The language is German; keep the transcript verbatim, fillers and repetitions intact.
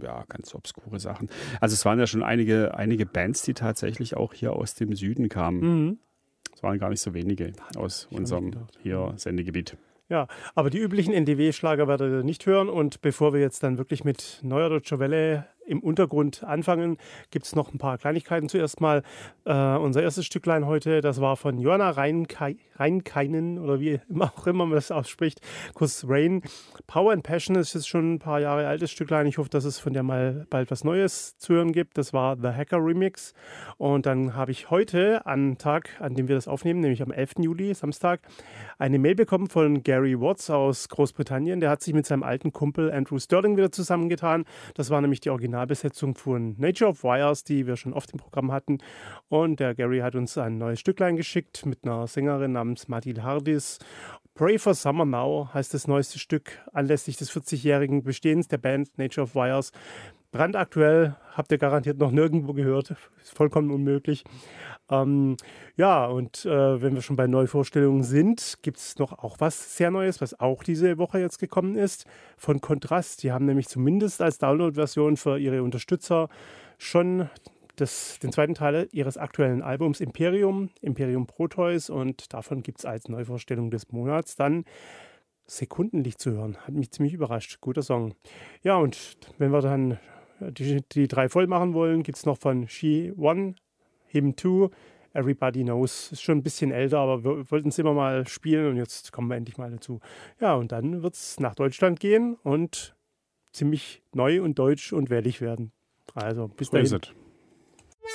ja, ganz obskure Sachen. Also es waren ja schon einige, einige Bands, die tatsächlich auch hier aus dem Süden kamen. Mhm. Es waren gar nicht so wenige aus Ich unserem hier Sendegebiet. Ja, aber die üblichen N D W-Schlager werdet ihr nicht hören. Und bevor wir jetzt dann wirklich mit Neuer Deutscher Welle im Untergrund anfangen, gibt es noch ein paar Kleinigkeiten. Zuerst mal äh, unser erstes Stücklein heute, das war von Joanna Reinkai- Reinkainen oder wie immer auch immer man das ausspricht, kurz Rain. Power and Passion ist jetzt schon ein paar Jahre altes Stücklein. Ich hoffe, dass es von der mal bald was Neues zu hören gibt. Das war The Hacker Remix. Und dann habe ich heute, am Tag, an dem wir das aufnehmen, nämlich am elften Juli, Samstag, eine Mail bekommen von Gary Watts aus Großbritannien. Der hat sich mit seinem alten Kumpel Andrew Sterling wieder zusammengetan. Das war nämlich die Originalbesetzung von Nature of Wires, die wir schon oft im Programm hatten. Und der Gary hat uns ein neues Stücklein geschickt mit einer Sängerin namens Mathilde Hardis. Pray for Summer Now heißt das neueste Stück anlässlich des vierzigjährigen Bestehens der Band Nature of Wires. Brandaktuell, habt ihr garantiert noch nirgendwo gehört, ist vollkommen unmöglich. Ähm, ja, und äh, wenn wir schon bei Neuvorstellungen sind, gibt es noch auch was sehr Neues, was auch diese Woche jetzt gekommen ist, von Kontrast. Die haben nämlich zumindest als Download-Version für ihre Unterstützer schon das, den zweiten Teil ihres aktuellen Albums Imperium, Imperium Proteus, und davon gibt es als Neuvorstellung des Monats dann Sekundenlicht zu hören. Hat mich ziemlich überrascht. Guter Song. Ja, und wenn wir dann die, die drei voll machen wollen, gibt es noch von She One, Him Two, Everybody Knows. Ist schon ein bisschen älter, aber wir wollten es immer mal spielen und jetzt kommen wir endlich mal dazu. Ja, und dann wird es nach Deutschland gehen und ziemlich neu und deutsch und wellig werden. Also bis So ist dahin. es.